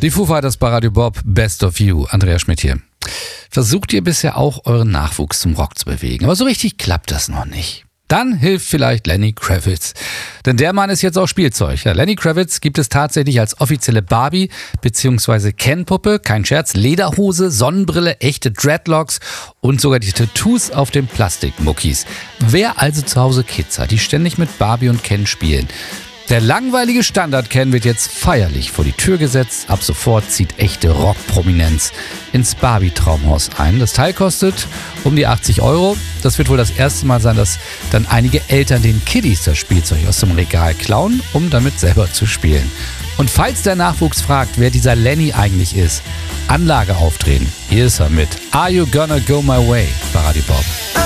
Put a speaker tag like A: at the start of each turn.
A: Die Foo Fighters bei Radio Bob, Best of You. Andreas Schmidt hier. Versucht ihr bisher auch, euren Nachwuchs zum Rock zu bewegen, aber so richtig klappt das noch nicht. Dann hilft vielleicht Lenny Kravitz. Denn der Mann ist jetzt auch Spielzeug. Ja, Lenny Kravitz gibt es tatsächlich als offizielle Barbie- bzw. Ken-Puppe. Kein Scherz, Lederhose, Sonnenbrille, echte Dreadlocks und sogar die Tattoos auf den Plastikmuckis. Wer also zu Hause Kids hat, die ständig mit Barbie und Ken spielen, der langweilige Standard-Ken wird jetzt feierlich vor die Tür gesetzt. Ab sofort zieht echte Rockprominenz ins Barbie-Traumhaus ein. Das Teil kostet um die 80 €. Das wird wohl das erste Mal sein, dass dann einige Eltern den Kiddies das Spielzeug aus dem Regal klauen, um damit selber zu spielen. Und falls der Nachwuchs fragt, wer dieser Lenny eigentlich ist, Anlage aufdrehen. Hier ist er mit Are You Gonna Go My Way bei Radio Bob.